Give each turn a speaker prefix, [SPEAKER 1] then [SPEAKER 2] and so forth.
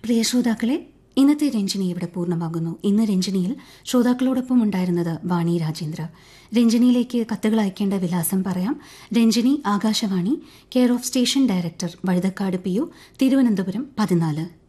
[SPEAKER 1] പ്രിയ ശ്രോതാക്കളെ, ഇന്നത്തെ രഞ്ജിനി ഇവിടെ പൂർണ്ണമാകുന്നു. ഇന്ന് രഞ്ജിനിയിൽ ശ്രോതാക്കളോടൊപ്പം ഉണ്ടായിരുന്നത് വാണി രാജേന്ദ്ര. രഞ്ജിനിയിലേക്ക് കത്തുകൾ അയക്കേണ്ട വിലാസം പറയാം. Ranjini, Akashvani, care of station director, Vazhuthacaud PO, Thiruvananthapuram 14.